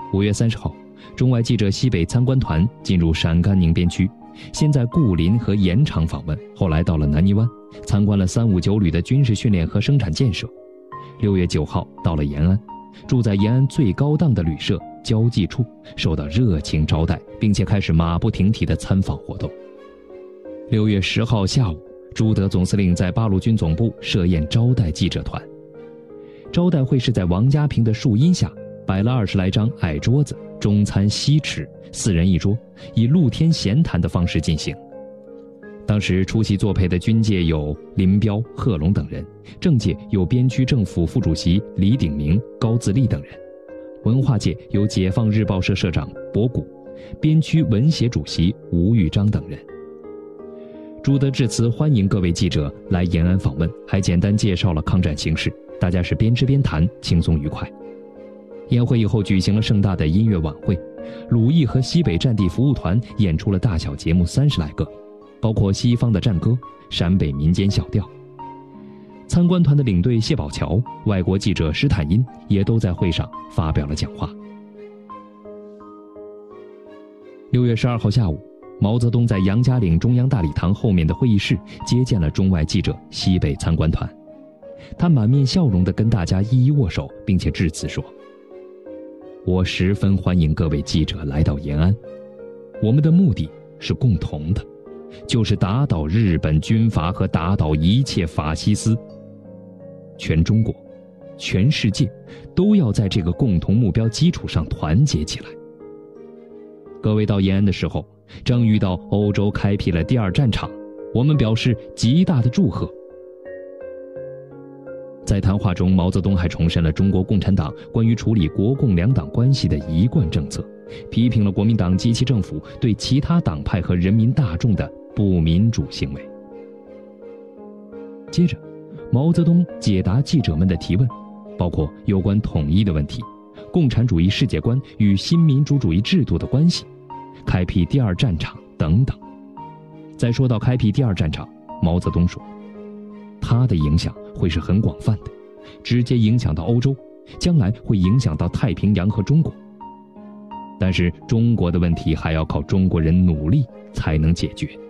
5月30号，中外记者西北参观团进入陕甘宁边区，先在固林和盐场访问，后来到了南泥湾，参观了359旅的军事训练和生产建设。6月9号到了延安，住在延安最高档的旅社交际处，受到热情招待，并且开始马不停蹄的参访活动。6月10号下午，朱德总司令在八路军总部设宴招待记者团。招待会是在王家坪的树荫下，摆了20来张矮桌子，中餐西吃，4人一桌，以露天闲谈的方式进行。当时出席作陪的军界有林彪、贺龙等人，政界有边区政府副主席李鼎铭、高自立等人，文化界有解放日报社社长博古，边区文协主席吴玉章等人。朱德致辞欢迎各位记者来延安访问，还简单介绍了抗战形势，大家是边吃边谈，轻松愉快。宴会以后举行了盛大的音乐晚会，鲁艺和西北战地服务团演出了大小节目30来个，包括西方的战歌、陕北民间小调。参观团的领队谢宝桥、外国记者施坦因也都在会上发表了讲话。6月12号下午，毛泽东在杨家岭中央大礼堂后面的会议室接见了中外记者西北参观团，他满面笑容地跟大家一一握手，并且致辞说：我十分欢迎各位记者来到延安，我们的目的是共同的，就是打倒日本军阀和打倒一切法西斯。全中国、全世界都要在这个共同目标基础上团结起来。各位到延安的时候，正遇到欧洲开辟了第2战场，我们表示极大的祝贺。在谈话中，毛泽东还重申了中国共产党关于处理国共两党关系的一贯政策，批评了国民党及其政府对其他党派和人民大众的不民主行为。接着，毛泽东解答记者们的提问，包括有关统一的问题、共产主义世界观与新民主主义制度的关系、开辟第2战场等等。再说到开辟第2战场，毛泽东说，它的影响会是很广泛的，直接影响到欧洲，将来会影响到太平洋和中国。但是中国的问题还要靠中国人努力才能解决。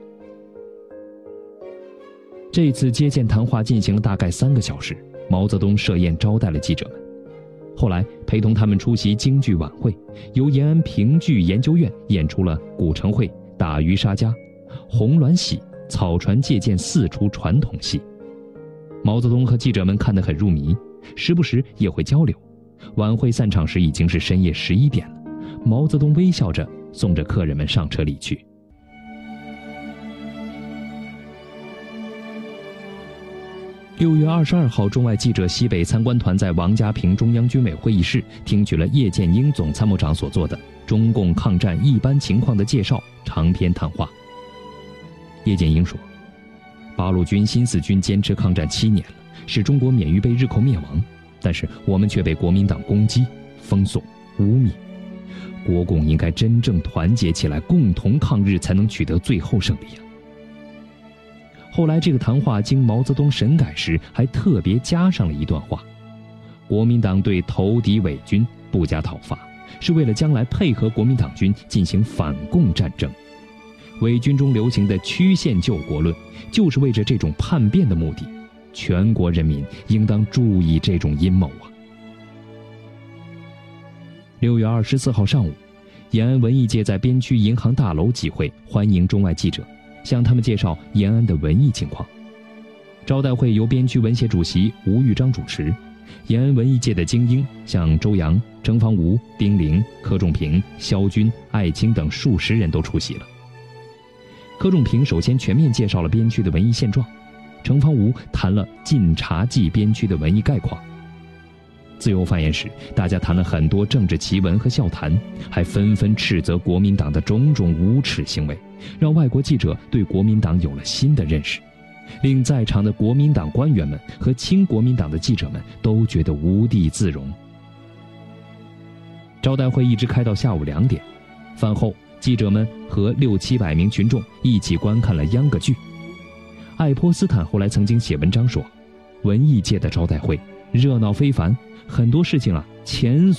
这次接见谈话进行了大概3个小时，毛泽东设宴招待了记者们。后来陪同他们出席京剧晚会，由延安评剧研究院演出了《古城会》《打渔杀家》《红鸾喜》《草船借箭4出传统戏。毛泽东和记者们看得很入迷，时不时也会交流。晚会散场时已经是深夜11点了，毛泽东微笑着送着客人们上车离去。6月22号，中外记者西北参观团在王家坪中央军委会议室听取了叶剑英总参谋长所做的《中共抗战一般情况的介绍》长篇谈话。叶剑英说，八路军新四军坚持抗战7年了，使中国免于被日寇灭亡，但是我们却被国民党攻击、封锁、污蔑。国共应该真正团结起来，共同抗日，才能取得最后胜利啊。后来这个谈话经毛泽东审改时，还特别加上了一段话：国民党对投敌伪军不加讨伐，是为了将来配合国民党军进行反共战争。伪军中流行的曲线救国论，就是为着这种叛变的目的，全国人民应当注意这种阴谋啊。6月24号上午，延安文艺界在边区银行大楼集会，欢迎中外记者，向他们介绍延安的文艺情况。招待会由边区文协主席吴玉章主持，延安文艺界的精英像周扬、程方吴、丁玲、柯仲平、萧军、艾青等数十人都出席了。柯仲平首先全面介绍了边区的文艺现状，程方吴谈了晋察冀边区的文艺概况。自由发言时，大家谈了很多政治奇闻和笑谈，还纷纷斥责国民党的种种无耻行为，让外国记者对国民党有了新的认识，令在场的国民党官员们和亲国民党的记者们都觉得无地自容。招待会一直开到下午2点，饭后记者们和600-700名群众一起观看了秧歌剧。爱泼斯坦后来曾经写文章说，文艺界的招待会热闹非凡，很多事情前所